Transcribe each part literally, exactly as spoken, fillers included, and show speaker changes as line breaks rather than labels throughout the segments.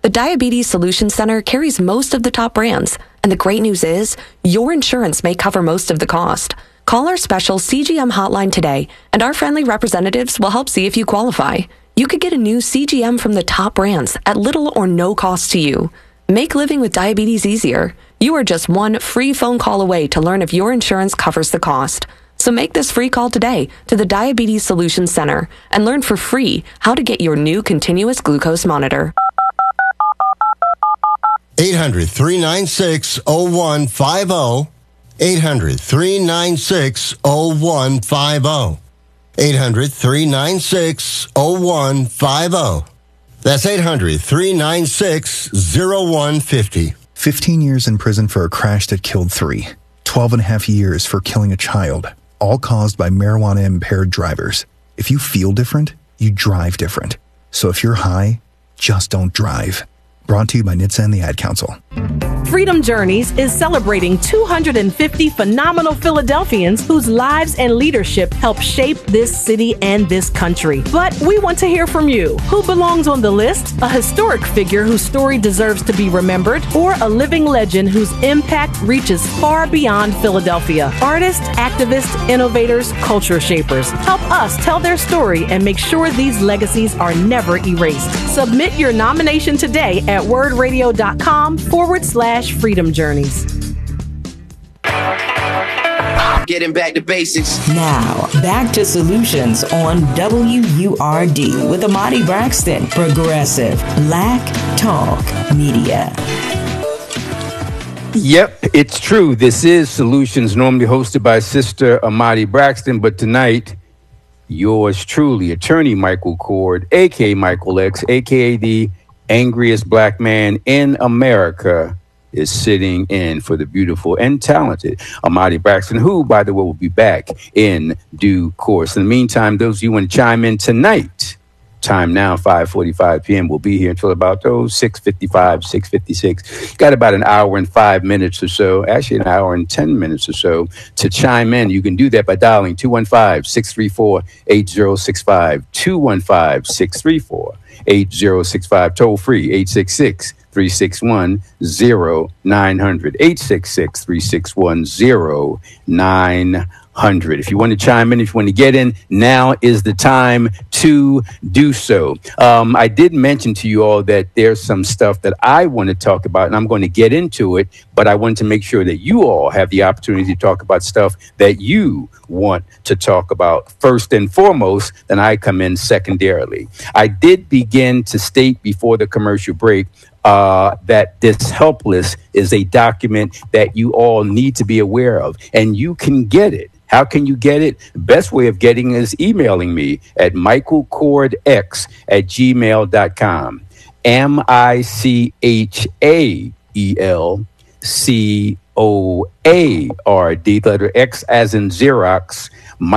The Diabetes Solutions Center carries most of the top brands, and the great news is your insurance may cover most of the cost. Call our special C G M hotline today, and our friendly representatives will help see if you qualify. You could get a new C G M from the top brands at little or no cost to you. Make living with diabetes easier. You are just one free phone call away to learn if your insurance covers the cost. So make this free call today to the Diabetes Solutions Center and learn for free how to get your new continuous glucose monitor.
eight hundred, three nine six, oh one five oh. eight hundred, three nine six, oh one five oh. eight hundred, three nine six, oh one five oh. That's eight hundred, three nine six, oh one five oh.
fifteen years in prison for a crash that killed three. twelve and a half years for killing a child, all caused by marijuana-impaired drivers. If you feel different, you drive different. So if you're high, just don't drive. Brought to you by N H T S A and the Ad Council.
Freedom Journeys is celebrating two hundred fifty phenomenal Philadelphians whose lives and leadership help shape this city and this country. But we want to hear from you. Who belongs on the list? A historic figure whose story deserves to be remembered, or a living legend whose impact reaches far beyond Philadelphia? Artists, activists, innovators, culture shapers. Help us tell their story and make sure these legacies are never erased. Submit your nomination today at wordradio.com forward slash freedom journeys.
Getting back to basics.
Now, back to Solutions on W U R D with Amadi Braxton. Progressive Black Talk Media.
Yep, it's true. This is Solutions, normally hosted by Sister Amadi Braxton, but tonight, yours truly, Attorney Michael Cord, a k a. Michael X, a k a the angriest black man in America, is sitting in for the beautiful and talented Amadi Braxton, who, by the way, will be back in due course. In the meantime, those of you who want to chime in tonight, time now, five forty-five p.m. We'll be here until about those six fifty-five, six fifty-six. Got about an hour and five minutes or so, actually an hour and ten minutes or so to chime in. You can do that by dialing two one five, six three four, eight zero six five, two one five, six three four, eight zero six five, toll free, eight six six, three six one, zero nine hundred, eight six six, three six one, zero nine hundred. If you want to chime in, if you want to get in, now is the time to do so. Um, I did mention to you all that there's some stuff that I want to talk about, and I'm going to get into it, but I want to make sure that you all have the opportunity to talk about stuff that you want to talk about first and foremost, then I come in secondarily. I did begin to state before the commercial break Uh, that this Helpless is a document that you all need to be aware of, and you can get it. How can you get it? The best way of getting it is emailing me at michaelcordx at gmail dot com. M I C H A E L C O A R D, letter X as in Xerox,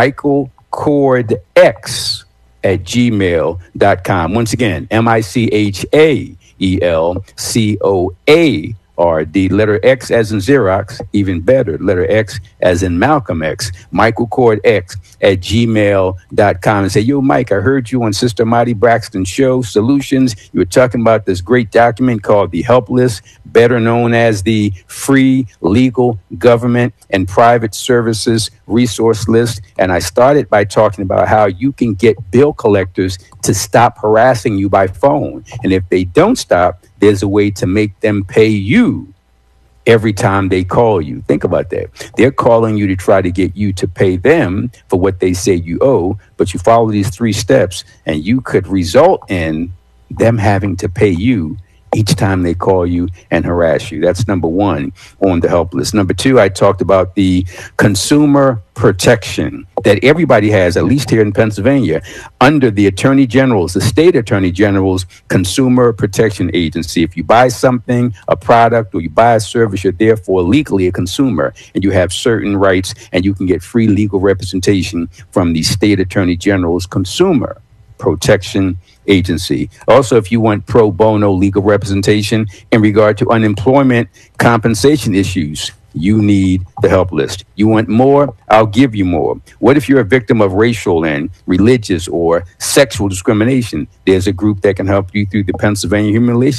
michaelcordx at gmail dot com. Once again, M I C H A E L C O A R D, letter X as in Xerox, even better, letter X as in Malcolm X, michaelcordx at gmail dot com, and say, yo, Mike, I heard you on Sister Amadi Braxton's show, Solutions. You were talking about this great document called The Helpless, better known as the Free Legal Government and Private Services Resource List. And I started by talking about how you can get bill collectors to stop harassing you by phone. And if they don't stop, there's a way to make them pay you every time they call you. Think about that. They're calling you to try to get you to pay them for what they say you owe, but you follow these three steps and you could result in them having to pay you each time they call you and harass you. That's number one on the Helpless. Number two, I talked about the consumer protection that everybody has, at least here in Pennsylvania, under the Attorney General's, the state Attorney General's Consumer Protection Agency. If you buy something, a product, or you buy a service, you're therefore legally a consumer, and you have certain rights, and you can get free legal representation from the state Attorney General's Consumer Protection Agency. Also, if you want pro bono legal representation in regard to unemployment compensation issues, you need the help list. You want more? I'll give you more. What if you're a victim of racial and religious or sexual discrimination? There's a group that can help you through the Pennsylvania Human Relations